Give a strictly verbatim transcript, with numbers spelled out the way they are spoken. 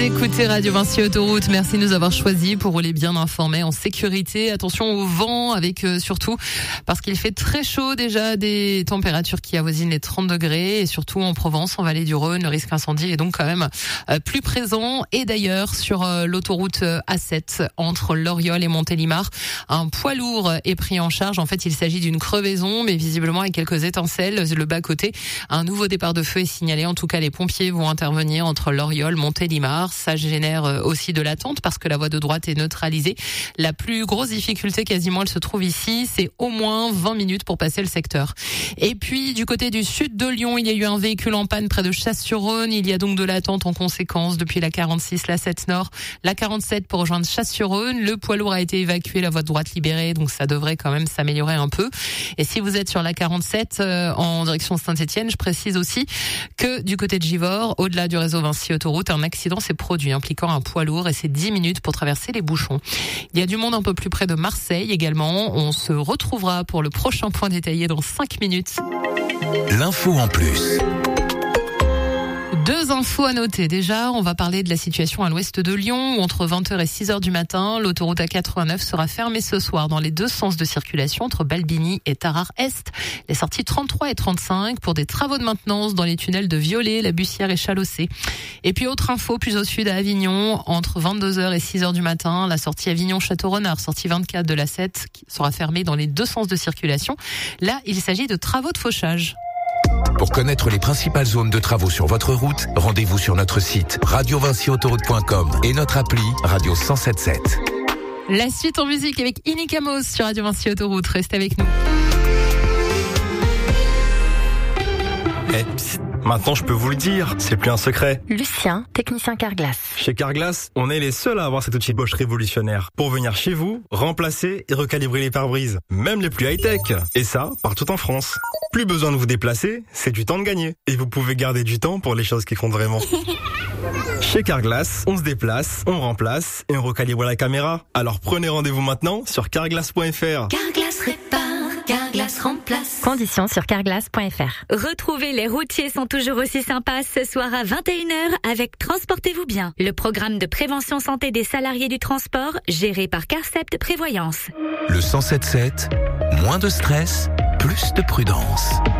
écoutez Radio Vinci Autoroute. Merci de nous avoir choisis pour rouler bien informés, en sécurité. Attention au vent, avec euh, surtout parce qu'il fait très chaud déjà, des températures qui avoisinent les trente degrés, et surtout en Provence, en vallée du Rhône, le risque incendie est donc quand même euh, plus présent. Et d'ailleurs, sur euh, l'autoroute A sept entre Loriol et Montélimar, un poids lourd est pris en charge. En fait, il s'agit d'une crevaison, mais visiblement avec quelques étincelles. Le bas-côté, un nouveau départ de feu est signalé. En tout cas, les pompiers vont intervenir entre Loriol, Montélimar. Ça génère aussi de l'attente parce que la voie de droite est neutralisée. La plus grosse difficulté, quasiment, elle se trouve ici. C'est au moins vingt minutes pour passer le secteur. Et puis, du côté du sud de Lyon, il y a eu un véhicule en panne près de Chasse-sur-Rhône. Il y a donc de l'attente en conséquence depuis la quarante-six, la sept Nord, la quarante-sept pour rejoindre Chasse-sur-Rhône. Le poids lourd a été évacué, la voie de droite libérée, donc ça devrait quand même s'améliorer un peu. Et si vous êtes sur la quarante-sept euh, en direction Saint-Étienne, je précise aussi que du côté de Givors, au-delà du réseau Vinci Autoroute, un accident s'est produit impliquant un poids lourd et c'est dix minutes pour traverser les bouchons. Il y a du monde un peu plus près de Marseille également. On se retrouvera pour le prochain point détaillé dans cinq minutes. L'info en plus. Deux infos à noter. Déjà, on va parler de la situation à l'ouest de Lyon, où entre vingt heures et six heures du matin, l'autoroute A quatre-vingt-neuf sera fermée ce soir dans les deux sens de circulation entre Balbigny et Tarare-Est. Les sorties trente-trois et trente-cinq pour des travaux de maintenance dans les tunnels de Violet, La Bussière et Chalossé. Et puis autre info plus au sud à Avignon, entre vingt-deux heures et six heures du matin, la sortie Avignon-Château-Renard, sortie vingt-quatre de l'A sept, sera fermée dans les deux sens de circulation. Là, il s'agit de travaux de fauchage. Pour connaître les principales zones de travaux sur votre route, rendez-vous sur notre site radio vinci autoroute point com et notre appli Radio cent sept sept. La suite en musique avec Inikamos sur Radio Vinci Autoroute. Restez avec nous. Eh, psst, maintenant je peux vous le dire, c'est plus un secret. Lucien, technicien Carglass. Chez Carglass, on est les seuls à avoir cet outil Bosch révolutionnaire pour venir chez vous, remplacer et recalibrer les pare-brises, même les plus high-tech. Et ça, partout en France. Plus besoin de vous déplacer, c'est du temps de gagner. Et vous pouvez garder du temps pour les choses qui comptent vraiment. Chez Carglass, on se déplace, on remplace et on recalibre la caméra. Alors prenez rendez-vous maintenant sur carglass point f r. Carglass répare, Carglass remplace. Conditions sur carglass point f r. Retrouvez Les Routiers sont toujours aussi sympas ce soir à vingt et une heures avec Transportez-vous bien, le programme de prévention santé des salariés du transport géré par Carcept Prévoyance. Le cent sept sept, moins de stress, plus de prudence.